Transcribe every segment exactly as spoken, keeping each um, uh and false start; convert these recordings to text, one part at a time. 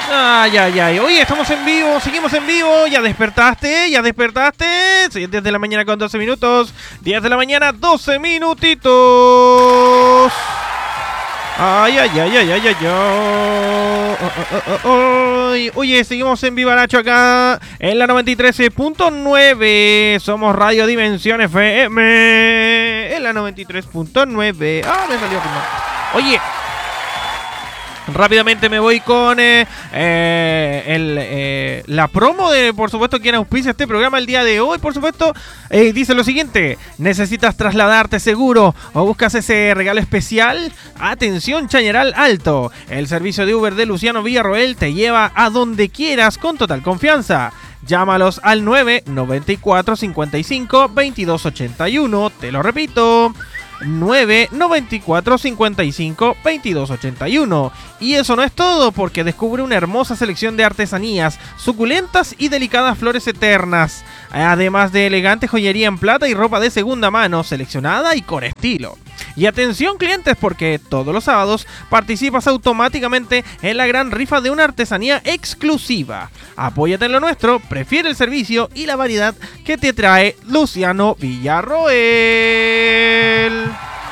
Ay, ay, ay. Oye, estamos en vivo, seguimos en vivo. Ya despertaste, ya despertaste. Sí, diez de la mañana con doce minutos. diez de la mañana, doce minutitos. Ay, ay, ay, ay, ay, ay, ay. Oh, oh, oh, oh, oh. Oye, seguimos en Vivaracho acá en la noventa y tres punto nueve. Somos Radio Dimensión F M en la noventa y tres punto nueve. Ah, me salió firma. Oye, rápidamente me voy con eh, eh, el, eh, la promo de, por supuesto, quien auspicia este programa el día de hoy. Por supuesto, eh, dice lo siguiente: ¿necesitas trasladarte seguro o buscas ese regalo especial? Atención, Chañaral Alto. El servicio de Uber de Luciano Villarroel te lleva a donde quieras con total confianza. Llámalos al nueve noventa y cuatro cincuenta y cinco veintidós ochenta y uno. Te lo repito, nueve noventa y cuatro cincuenta y cinco veintidós ochenta y uno. Y eso no es todo, porque descubre una hermosa selección de artesanías, suculentas y delicadas flores eternas, además de elegante joyería en plata y ropa de segunda mano, seleccionada y con estilo. Y atención, clientes, porque todos los sábados participas automáticamente en la gran rifa de una artesanía exclusiva. Apóyate en lo nuestro, prefiere el servicio y la variedad que te trae Luciano Villarroel.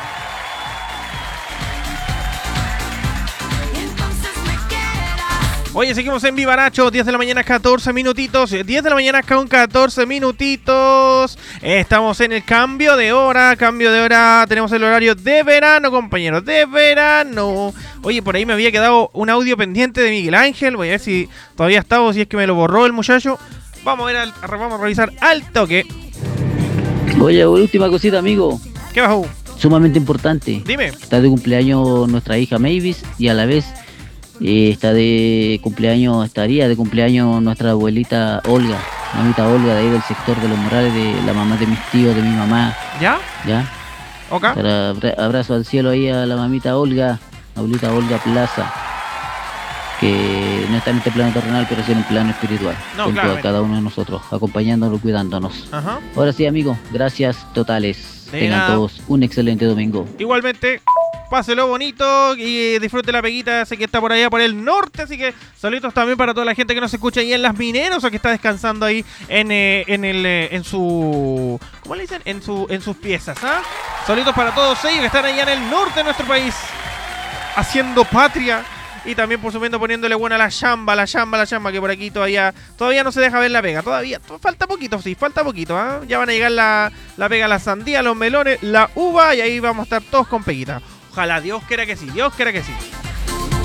Oye, seguimos en Vivaracho, diez de la mañana, catorce minutitos, diez de la mañana con catorce minutitos. Estamos en el cambio de hora, cambio de hora, tenemos el horario de verano, compañeros, de verano. Oye, por ahí me había quedado un audio pendiente de Miguel Ángel, voy a ver si todavía está o si es que me lo borró el muchacho. Vamos a ver, al, vamos a revisar al toque. Oye, última cosita, amigo. ¿Qué bajó? Sumamente importante. Dime. Está de cumpleaños nuestra hija Mavis y a la vez eh, está de cumpleaños, estaría de cumpleaños nuestra abuelita Olga, mamita Olga, de ahí del sector de Los Morales, de la mamá de mis tíos, de mi mamá. ¿Ya? ¿Ya? Ok. Para, abrazo al cielo ahí a la mamita Olga, abuelita Olga Plaza, que no está en este plano terrenal, pero sí en el plano espiritual, no, junto claro, a cada uno de nosotros, acompañándonos, cuidándonos. Ajá. Ahora sí, amigos, gracias totales. De Tengan nada. todos un excelente domingo. Igualmente, páselo bonito y disfrute la peguita. Sé que está por allá por el norte, así que saludos también para toda la gente que nos escucha ahí en Las Mineros o que está descansando ahí en, eh, en el eh, en su ¿cómo le dicen? En su en sus piezas, ¿ah? Saludos para todos ellos que están allá en el norte de nuestro país haciendo patria. Y también, por supuesto, poniéndole buena la chamba, la chamba, la chamba, que por aquí todavía todavía no se deja ver la pega. Todavía, falta poquito, sí, falta poquito, ¿eh? Ya van a llegar la, la pega, la sandía, los melones, la uva, y ahí vamos a estar todos con peguita. Ojalá Dios quiera que sí, Dios quiera que sí.